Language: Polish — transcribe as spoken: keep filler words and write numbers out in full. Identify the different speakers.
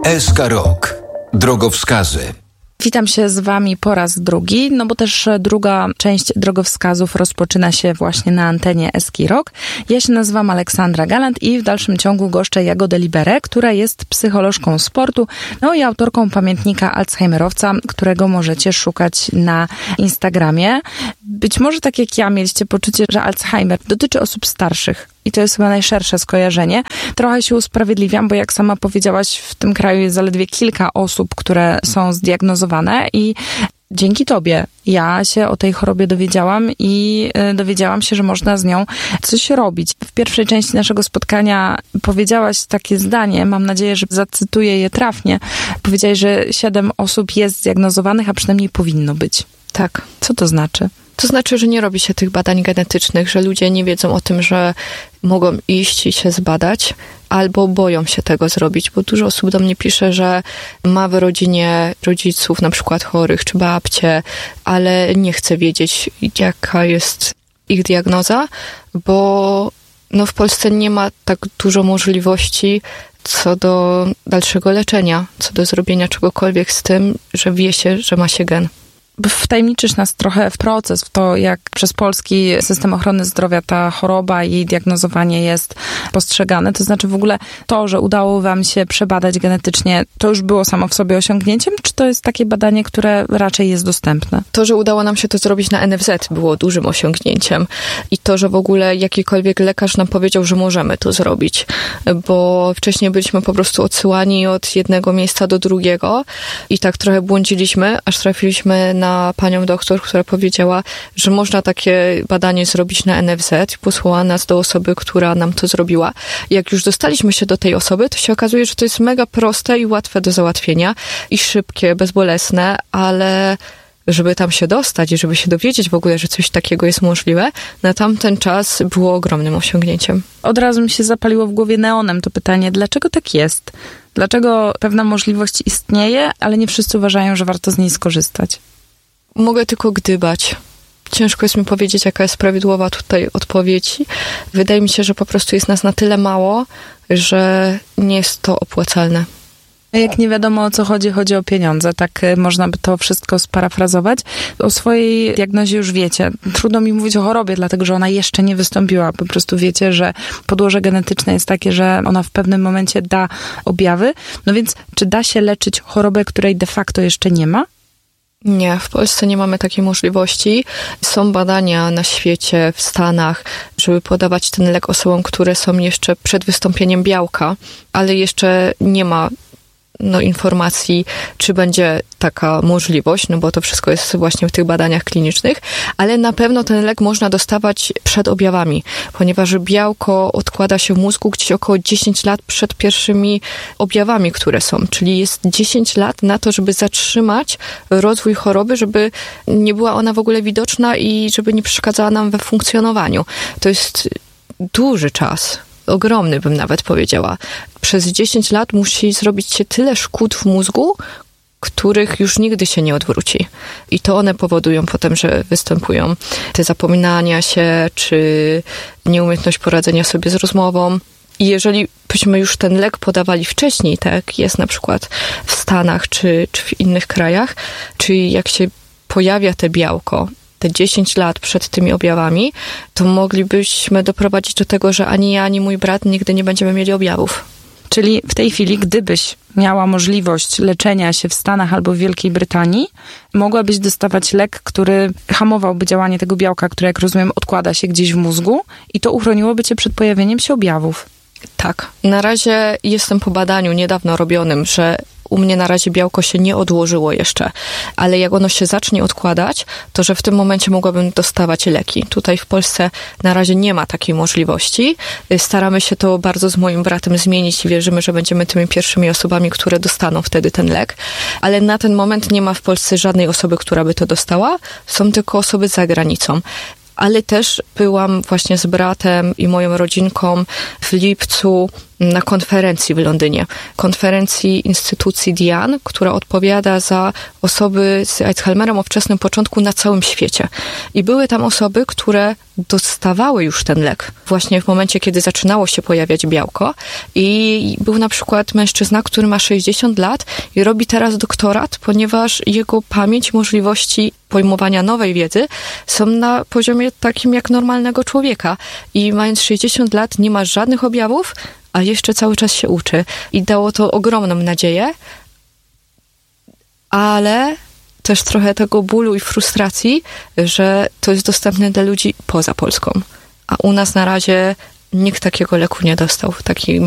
Speaker 1: S K Rok. Drogowskazy.
Speaker 2: Witam się z wami po raz drugi, no bo też druga część drogowskazów rozpoczyna się właśnie na antenie S K Rok. Ja się nazywam Aleksandra Galant i w dalszym ciągu goszczę Jagodę Liberę, która jest psycholożką sportu, no i autorką pamiętnika Alzheimerowca, którego możecie szukać na Instagramie. Być może tak jak ja mieliście poczucie, że Alzheimer dotyczy osób starszych. I to jest chyba najszersze skojarzenie. Trochę się usprawiedliwiam, bo jak sama powiedziałaś, w tym kraju jest zaledwie kilka osób, które są zdiagnozowane i dzięki tobie ja się o tej chorobie dowiedziałam i dowiedziałam się, że można z nią coś robić. W pierwszej części naszego spotkania powiedziałaś takie zdanie, mam nadzieję, że zacytuję je trafnie. Powiedziałaś, że siedem osób jest zdiagnozowanych, a przynajmniej powinno być.
Speaker 3: Tak.
Speaker 2: Co to znaczy?
Speaker 3: To znaczy, że nie robi się tych badań genetycznych, że ludzie nie wiedzą o tym, że mogą iść i się zbadać, albo boją się tego zrobić, bo dużo osób do mnie pisze, że ma w rodzinie rodziców na przykład chorych, czy babcie, ale nie chce wiedzieć, jaka jest ich diagnoza, bo no w Polsce nie ma tak dużo możliwości co do dalszego leczenia, co do zrobienia czegokolwiek z tym, że wie się, że ma się gen.
Speaker 2: Wtajemniczysz nas trochę w proces, w to, jak przez polski system ochrony zdrowia ta choroba i jej diagnozowanie jest postrzegane. To znaczy w ogóle to, że udało wam się przebadać genetycznie, to już było samo w sobie osiągnięciem, czy to jest takie badanie, które raczej jest dostępne?
Speaker 3: To, że udało nam się to zrobić na N F Z, było dużym osiągnięciem. I to, że w ogóle jakikolwiek lekarz nam powiedział, że możemy to zrobić. Bo wcześniej byliśmy po prostu odsyłani od jednego miejsca do drugiego i tak trochę błądziliśmy, aż trafiliśmy na na panią doktor, która powiedziała, że można takie badanie zrobić na N F Z i posłała nas do osoby, która nam to zrobiła. I jak już dostaliśmy się do tej osoby, to się okazuje, że to jest mega proste i łatwe do załatwienia i szybkie, bezbolesne, ale żeby tam się dostać i żeby się dowiedzieć w ogóle, że coś takiego jest możliwe, na tamten czas było ogromnym osiągnięciem.
Speaker 2: Od razu mi się zapaliło w głowie neonem to pytanie, dlaczego tak jest? Dlaczego pewna możliwość istnieje, ale nie wszyscy uważają, że warto z niej skorzystać?
Speaker 3: Mogę tylko gdybać. Ciężko jest mi powiedzieć, jaka jest prawidłowa tutaj odpowiedź. Wydaje mi się, że po prostu jest nas na tyle mało, że nie jest to opłacalne.
Speaker 2: Jak nie wiadomo o co chodzi, chodzi o pieniądze. Tak można by to wszystko sparafrazować. O swojej diagnozie już wiecie. Trudno mi mówić o chorobie, dlatego że ona jeszcze nie wystąpiła. Po prostu wiecie, że podłoże genetyczne jest takie, że ona w pewnym momencie da objawy. No więc czy da się leczyć chorobę, której de facto jeszcze nie ma?
Speaker 3: Nie, w Polsce nie mamy takiej możliwości. Są badania na świecie, w Stanach, żeby podawać ten lek osobom, które są jeszcze przed wystąpieniem białka, ale jeszcze nie ma no, informacji, czy będzie taka możliwość, no bo to wszystko jest właśnie w tych badaniach klinicznych, ale na pewno ten lek można dostawać przed objawami, ponieważ białko odkłada się w mózgu gdzieś około dziesięć lat przed pierwszymi objawami, które są, czyli jest dziesięć lat na to, żeby zatrzymać rozwój choroby, żeby nie była ona w ogóle widoczna i żeby nie przeszkadzała nam we funkcjonowaniu. To jest duży czas. Ogromny bym nawet powiedziała. Przez dziesięć lat musi zrobić się tyle szkód w mózgu, których już nigdy się nie odwróci. I to one powodują potem, że występują te zapominania się, czy nieumiejętność poradzenia sobie z rozmową. I jeżeli byśmy już ten lek podawali wcześniej, tak jest na przykład w Stanach, czy, czy w innych krajach, czy jak się pojawia te białko, te dziesięć lat przed tymi objawami, to moglibyśmy doprowadzić do tego, że ani ja, ani mój brat nigdy nie będziemy mieli objawów.
Speaker 2: Czyli w tej chwili, gdybyś miała możliwość leczenia się w Stanach albo w Wielkiej Brytanii, mogłabyś dostawać lek, który hamowałby działanie tego białka, które, jak rozumiem, odkłada się gdzieś w mózgu i to uchroniłoby cię przed pojawieniem się objawów.
Speaker 3: Tak. Na razie jestem po badaniu niedawno robionym, że u mnie na razie białko się nie odłożyło jeszcze, ale jak ono się zacznie odkładać, to że w tym momencie mogłabym dostawać leki. Tutaj w Polsce na razie nie ma takiej możliwości. Staramy się to bardzo z moim bratem zmienić i wierzymy, że będziemy tymi pierwszymi osobami, które dostaną wtedy ten lek, ale na ten moment nie ma w Polsce żadnej osoby, która by to dostała. Są tylko osoby za granicą. Ale też byłam właśnie z bratem i moją rodzinką w lipcu na konferencji w Londynie. Konferencji instytucji Dian, która odpowiada za osoby z Alzheimerem o wczesnym początku na całym świecie. I były tam osoby, które dostawały już ten lek właśnie w momencie, kiedy zaczynało się pojawiać białko. I był na przykład mężczyzna, który ma sześćdziesiąt lat i robi teraz doktorat, ponieważ jego pamięć, możliwości pojmowania nowej wiedzy są na poziomie takim jak normalnego człowieka. I mając sześćdziesiąt lat nie ma żadnych objawów, a jeszcze cały czas się uczy. I dało to ogromną nadzieję, ale też trochę tego bólu i frustracji, że to jest dostępne dla ludzi poza Polską. A u nas na razie nikt takiego leku nie dostał w takim